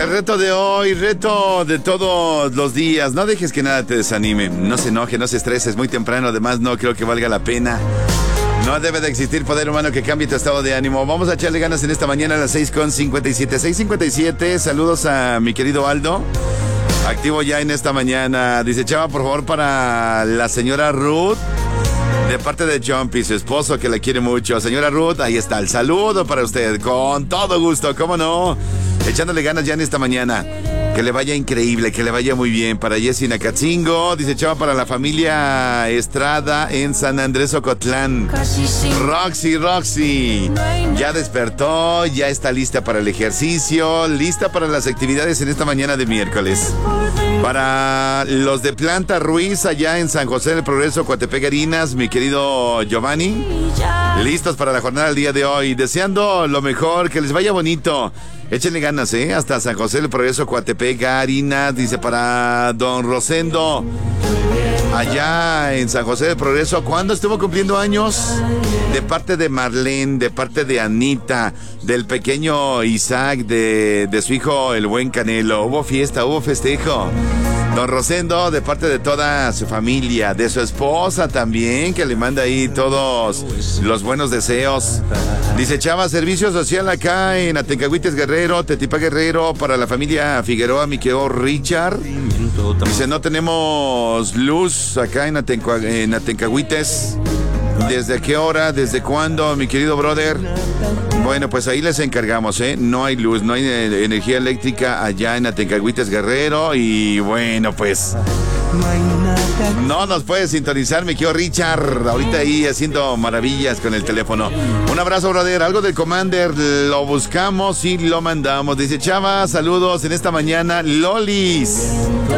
El reto de hoy, reto de todos los días. No dejes que nada te desanime. No se enoje, no se estrese, es muy temprano. Además, no creo que valga la pena. No debe de existir poder humano que cambie tu estado de ánimo. Vamos a echarle ganas en esta mañana a las 6:57. 6:57. Saludos a mi querido Aldo. Activo ya en esta mañana. Dice, Chava, por favor, para la señora Ruth, de parte de Jumpy, su esposo, que la quiere mucho. Señora Ruth, ahí está el saludo para usted. Con todo gusto, ¿cómo no? Echándole ganas ya en esta mañana. Que le vaya increíble, que le vaya muy bien. Para Jessy Nacatzingo, dice Chava, para la familia Estrada en San Andrés Ocotlán. Roxy, ya despertó, ya está lista para el ejercicio, lista para las actividades en esta mañana de miércoles. Para los de Planta Ruiz, allá en San José del Progreso, Coatepec Harinas, mi querido Giovanni, listos para la jornada del día de hoy. Deseando lo mejor, que les vaya bonito. Échenle ganas, hasta San José del Progreso, Coatepec Harinas. Dice para don Rosendo, allá en San José del Progreso. ¿Cuándo estuvo cumpliendo años? De parte de Marlene, de parte de Anita, del pequeño Isaac, de su hijo el buen Canelo. Hubo fiesta, hubo festejo. Don Rosendo, de parte de toda su familia, de su esposa también, que le manda ahí todos los buenos deseos. Dice Chava, servicio social acá en Atencahuites Guerrero, Tetipa Guerrero, para la familia Figueroa, mi querido Richard. Dice, no tenemos luz acá en Atencahuites. ¿Desde qué hora? ¿Desde cuándo, mi querido brother? Bueno, pues ahí les encargamos, No hay luz, no hay energía eléctrica allá en Atencahuites Guerrero. Y bueno, pues no nos puede sintonizar, mi querido Richard. Ahorita ahí haciendo maravillas con el teléfono. Un abrazo, brother. Algo del Commander, lo buscamos y lo mandamos. Dice Chava, saludos en esta mañana, Lolis.